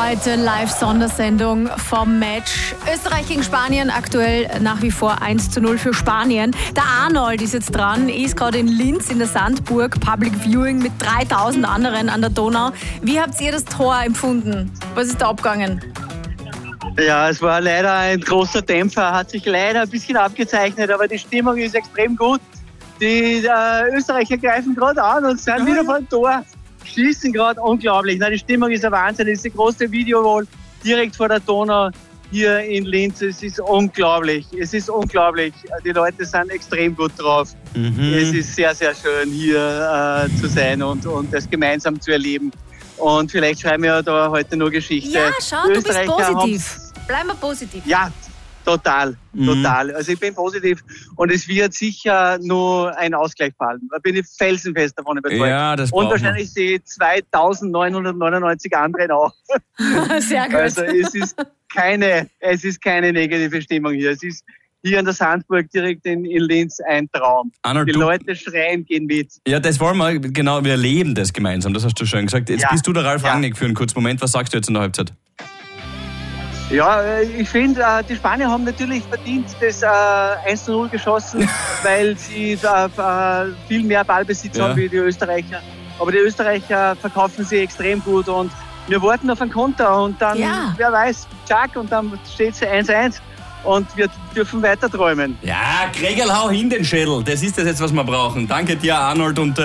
Heute Live-Sondersendung vom Match. Österreich gegen Spanien, aktuell nach wie vor 1:0 für Spanien. Der Arnold ist jetzt dran, ist gerade in Linz in der Sandburg, Public Viewing mit 3000 anderen an der Donau. Wie habt ihr das Tor empfunden? Was ist da abgegangen? Ja, es war leider ein großer Dämpfer, hat sich leider ein bisschen abgezeichnet, aber die Stimmung ist extrem gut. Die Österreicher greifen gerade an und sind wieder vor dem Tor, schießen gerade unglaublich. Na, die Stimmung ist ein Wahnsinn, es ist eine große Videowall direkt vor der Donau hier in Linz. Es ist unglaublich, Die Leute sind extrem gut drauf. Es ist sehr, sehr schön hier zu sein und das gemeinsam zu erleben. Und vielleicht schreiben wir da heute nur Geschichte. Ja, schau, du bist positiv. Bleiben wir positiv. Ja, total. Also ich bin positiv und es wird sicher nur ein Ausgleich fallen. Da bin ich felsenfest davon überzeugt. Ja, das und wahrscheinlich die 2999 anderen auch. Sehr gut. Also es ist keine negative Stimmung hier. Es ist hier an der Sandburg direkt in Linz ein Traum. Arnold, die Leute schreien, gehen mit. Ja, das wollen wir, genau, wir erleben das gemeinsam, das hast du schön gesagt. Jetzt bist du der Ralf Rangnick für einen kurzen Moment. Was sagst du jetzt in der Halbzeit? Ja, ich finde, die Spanier haben natürlich verdient das 1:0 geschossen, weil sie viel mehr Ballbesitz haben wie die Österreicher. Aber die Österreicher verkaufen sie extrem gut und wir warten auf einen Konter und dann, wer weiß, tschack, und dann steht es 1:1 und wir dürfen weiter träumen. Ja, Gregerl, hau hin den Schädel. Das ist das jetzt, was wir brauchen. Danke dir, Arnold, und